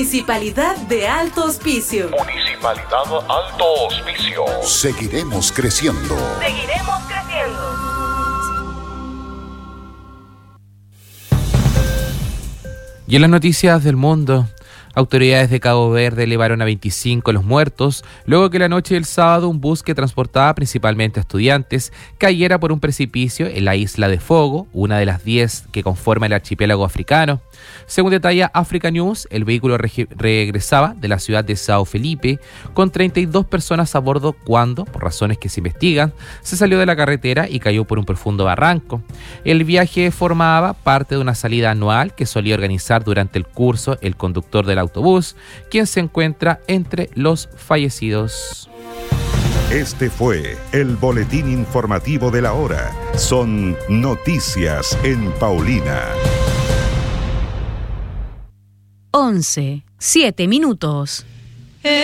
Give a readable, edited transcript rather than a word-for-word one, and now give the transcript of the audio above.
Municipalidad de Alto Hospicio. Municipalidad Alto Hospicio. Seguiremos creciendo. Seguiremos creciendo. Y en las noticias del mundo, autoridades de Cabo Verde elevaron a 25 los muertos luego que la noche del sábado un bus que transportaba principalmente a estudiantes cayera por un precipicio en la isla de Fogo, una de las 10 que conforma el archipiélago africano. Según detalla Africa News, el vehículo regresaba de la ciudad de São Felipe con 32 personas a bordo cuando, por razones que se investigan, se salió de la carretera y cayó por un profundo barranco. El viaje formaba parte de una salida anual que solía organizar durante el curso el conductor del autobús, quien se encuentra entre los fallecidos. Este fue el boletín informativo de la hora. Son noticias en Paulina. 11:07.